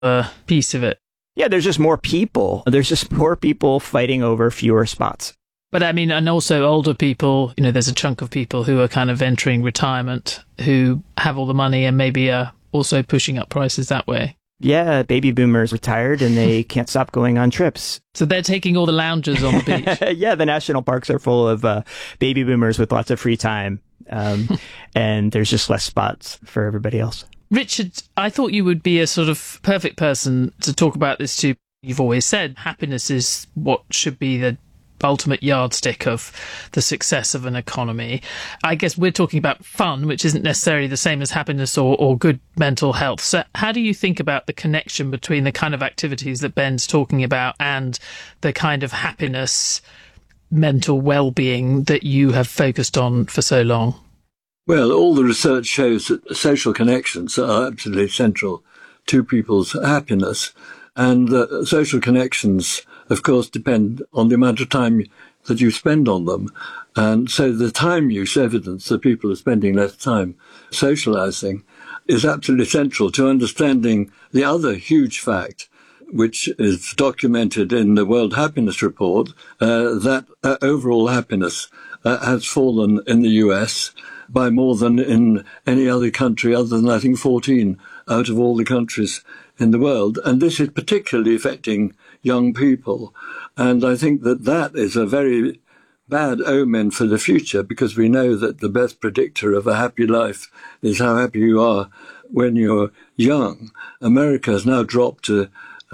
piece of it. Yeah, there's just more people. There's just more people fighting over fewer spots. But I mean, and also older people, there's a chunk of people who are kind of entering retirement who have all the money and maybe are also pushing up prices that way. Yeah, baby boomers retired and they can't stop going on trips. So they're taking all the loungers on the beach. Yeah, the national parks are full of baby boomers with lots of free time. And there's just less spots for everybody else. Richard, I thought you would be a sort of perfect person to talk about this too. You've always said happiness is what should be the ultimate yardstick of the success of an economy. I guess we're talking about fun, which isn't necessarily the same as happiness or good mental health. So how do you think about the connection between the kind of activities that Ben's talking about and the kind of happiness, mental well-being that you have focused on for so long? Well, all the research shows that social connections are absolutely central to people's happiness. And social connections, of course, depend on the amount of time that you spend on them. And so the time use evidence that people are spending less time socializing is absolutely central to understanding the other huge fact, which is documented in the World Happiness Report, that overall happiness has fallen in the US by more than in any other country other than, I think, 14 out of all the countries in the world. And this is particularly affecting young people. And I think that that is a very bad omen for the future, because we know that the best predictor of a happy life is how happy you are when you're young. America has now dropped to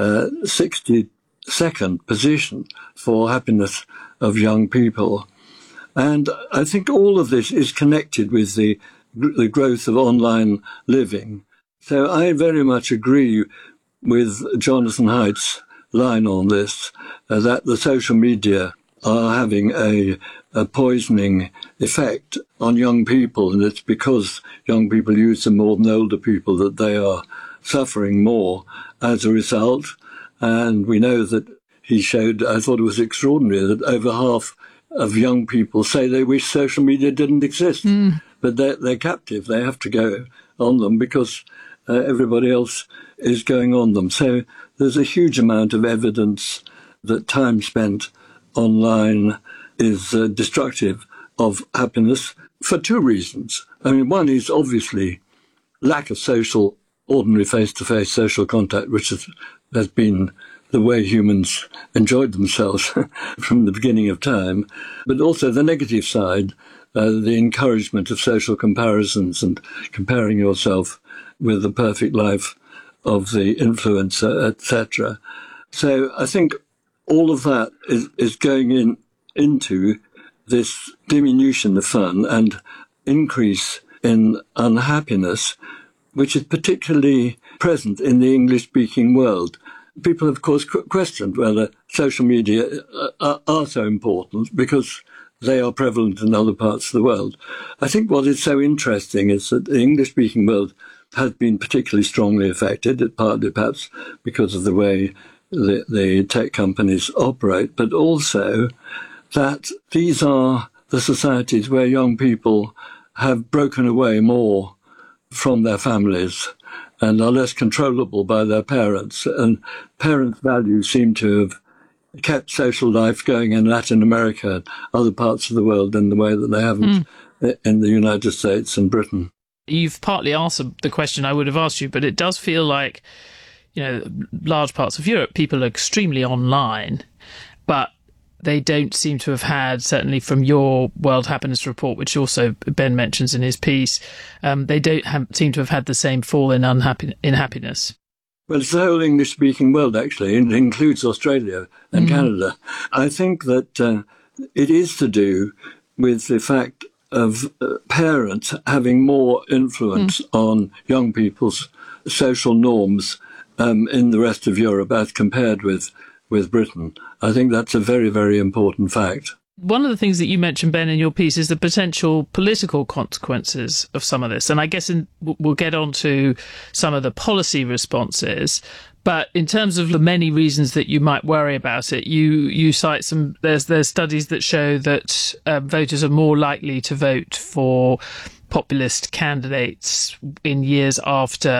62nd position for happiness of young people. And I think all of this is connected with the growth of online living. So I very much agree with Jonathan Haidt's line on this, that the social media are having a poisoning effect on young people, and it's because young people use them more than older people that they are suffering more as a result. And we know that he showed, I thought it was extraordinary, that over half of young people say they wish social media didn't exist, but they're captive. They have to go on them because everybody else is going on them. So there's a huge amount of evidence that time spent online is destructive of happiness for two reasons. I mean, one is obviously lack of ordinary face-to-face social contact, which has been the way humans enjoyed themselves from the beginning of time, but also the negative side, the encouragement of social comparisons and comparing yourself with the perfect life of the influencer, etc. So I think all of that is going into this diminution of fun and increase in unhappiness, which is particularly present in the English-speaking world. People, of course, questioned whether social media are so important because they are prevalent in other parts of the world. I think what is so interesting is that the English-speaking world has been particularly strongly affected, partly perhaps because of the way the tech companies operate, but also that these are the societies where young people have broken away more from their families and are less controllable by their parents. And parents' values seem to have kept social life going in Latin America and other parts of the world in the way that they haven't in the United States and Britain. You've partly answered the question I would have asked you, but it does feel like, large parts of Europe, people are extremely online, but they don't seem to have had, certainly from your World Happiness Report, which also Ben mentions in his piece, they don't seem to have had the same fall in happiness. Well, it's the whole English-speaking world, actually. It includes Australia and Canada. I think that it is to do with the fact of parents having more influence on young people's social norms in the rest of Europe as compared with Britain. I think that's a very, very important fact. One of the things that you mentioned, Ben, in your piece is the potential political consequences of some of this. And I guess we'll get on to some of the policy responses. But in terms of the many reasons that you might worry about it, you cite there's studies that show that voters are more likely to vote for populist candidates in years after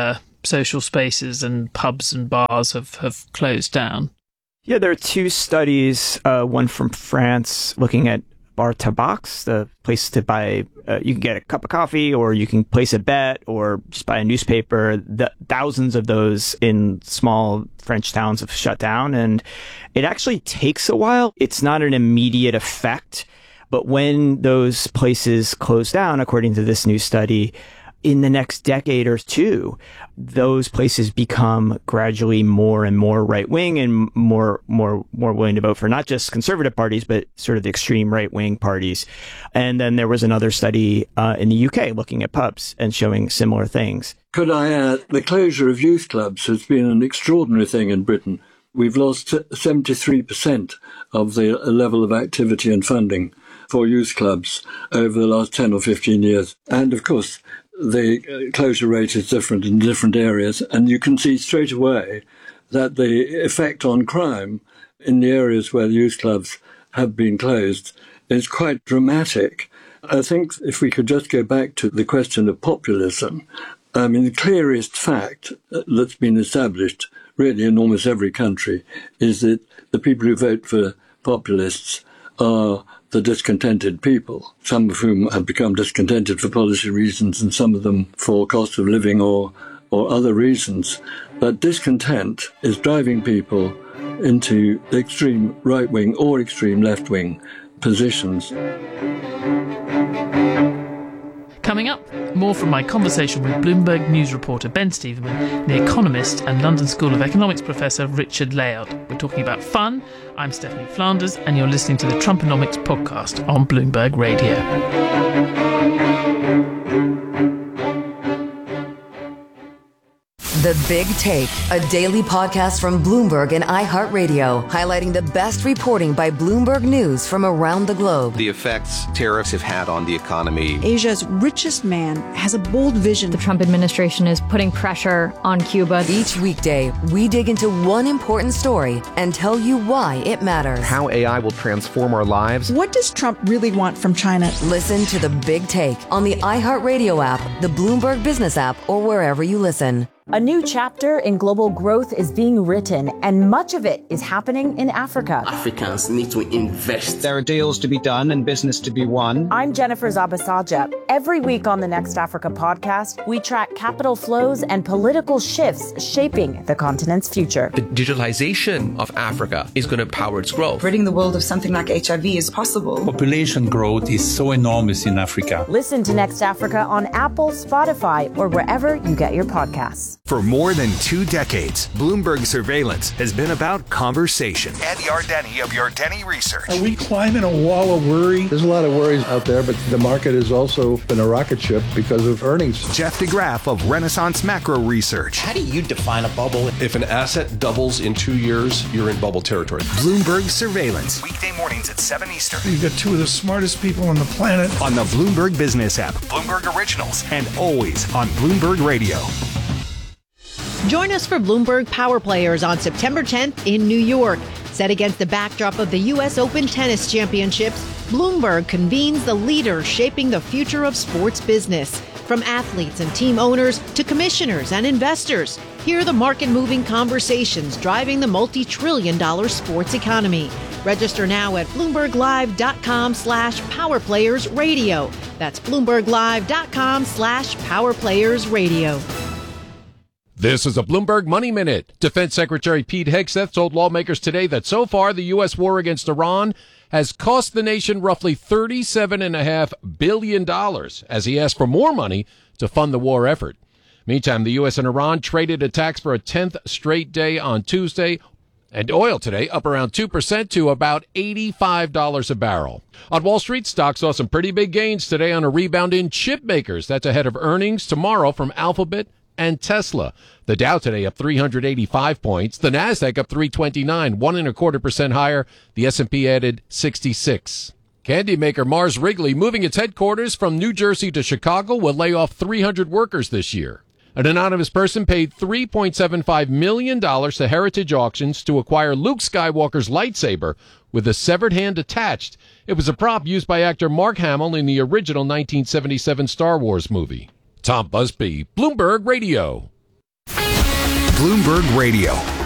social spaces and pubs and bars have closed down? Yeah, there are two studies, one from France looking at bar tabacs, the place to buy, you can get a cup of coffee or you can place a bet or just buy a newspaper. Thousands of those in small French towns have shut down, and it actually takes a while. It's not an immediate effect, but when those places close down, according to this new study, in the next decade or two, those places become gradually more and more right-wing and more willing to vote for not just conservative parties, but sort of the extreme right-wing parties. And then there was another study in the UK looking at pubs and showing similar things. Could I add, the closure of youth clubs has been an extraordinary thing in Britain. We've lost 73% of the level of activity and funding for youth clubs over the last 10 or 15 years. And of course, the closure rate is different in different areas, and you can see straight away that the effect on crime in the areas where the youth clubs have been closed is quite dramatic. I think if we could just go back to the question of populism, I mean, the clearest fact that's been established really in almost every country is that the people who vote for populists are the discontented people, some of whom have become discontented for policy reasons and some of them for cost of living or other reasons. But discontent is driving people into extreme right-wing or extreme left-wing positions. Coming up, more from my conversation with Bloomberg News reporter Ben Steverman, The Economist, and London School of Economics professor Richard Layard. We're talking about fun. I'm Stephanie Flanders, and you're listening to the Trumponomics podcast on Bloomberg Radio. The Big Take, a daily podcast from Bloomberg and iHeartRadio, highlighting the best reporting by Bloomberg News from around the globe. The effects tariffs have had on the economy. Asia's richest man has a bold vision. The Trump administration is putting pressure on Cuba. Each weekday, we dig into one important story and tell you why it matters. How AI will transform our lives. What does Trump really want from China? Listen to The Big Take on the iHeartRadio app, the Bloomberg Business app, or wherever you listen. A new chapter in global growth is being written, and much of it is happening in Africa. Africans need to invest. There are deals to be done and business to be won. I'm Jennifer Zabasaja. Every week on the Next Africa podcast, we track capital flows and political shifts shaping the continent's future. The digitalization of Africa is going to power its growth. Ridding the world of something like HIV is possible. Population growth is so enormous in Africa. Listen to Next Africa on Apple, Spotify, or wherever you get your podcasts. For more than 2 decades, Bloomberg Surveillance has been about conversation. Ed Yardeni of Yardeni Research. Are we climbing a wall of worry? There's a lot of worries out there, but the market has also been a rocket ship because of earnings. Jeff DeGraff of Renaissance Macro Research. How do you define a bubble? If an asset doubles in 2 years, you're in bubble territory. Bloomberg Surveillance. Weekday mornings at 7 Eastern. You've got 2 of the smartest people on the planet. On the Bloomberg Business app. Bloomberg Originals. And always on Bloomberg Radio. Join us for Bloomberg Power Players on September 10th in New York. Set against the backdrop of the U.S. Open Tennis Championships, Bloomberg convenes the leaders shaping the future of sports business. From athletes and team owners to commissioners and investors, hear the market-moving conversations driving the multi-trillion-dollar sports economy. Register now at BloombergLive.com/PowerPlayersRadio. That's BloombergLive.com/PowerPlayersRadio. This is a Bloomberg Money Minute. Defense Secretary Pete Hegseth told lawmakers today that so far the U.S. war against Iran has cost the nation roughly $37.5 billion as he asked for more money to fund the war effort. Meantime, the U.S. and Iran traded attacks for a 10th straight day on Tuesday, and oil today up around 2% to about $85 a barrel. On Wall Street, stocks saw some pretty big gains today on a rebound in chip makers. That's ahead of earnings tomorrow from Alphabet and Tesla. The Dow today up 385 points. The Nasdaq up 329, 1.25% higher. The S&P added 66. Candy maker Mars Wrigley, moving its headquarters from New Jersey to Chicago, will lay off 300 workers this year. An anonymous person paid $3.75 million to Heritage Auctions to acquire Luke Skywalker's lightsaber with a severed hand attached. It was a prop used by actor Mark Hamill in the original 1977 Star Wars movie. Tom Busby, Bloomberg Radio. Bloomberg Radio.